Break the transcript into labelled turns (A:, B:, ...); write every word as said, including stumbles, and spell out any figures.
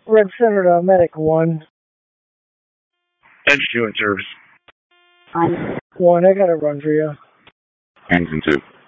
A: Red Center to Medic one.
B: Engine two in service.
A: One, I got a run for you.
B: Engine two.